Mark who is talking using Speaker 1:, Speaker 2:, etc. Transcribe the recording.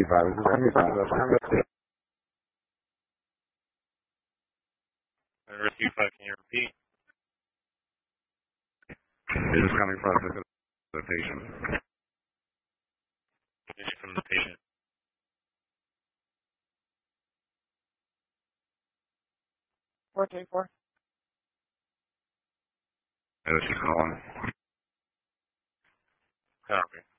Speaker 1: Rescue 5, can you repeat?
Speaker 2: This is coming from the patient.
Speaker 1: Information from the patient.
Speaker 3: Four.
Speaker 2: She's calling.
Speaker 1: Copy.